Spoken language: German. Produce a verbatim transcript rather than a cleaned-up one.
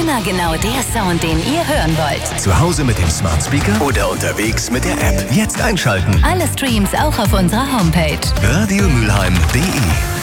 Immer genau der Sound, den ihr hören wollt. Zu Hause mit dem Smart Speaker oder unterwegs mit der App. Jetzt einschalten. Alle Streams auch auf unserer Homepage. radio mülheim punkt de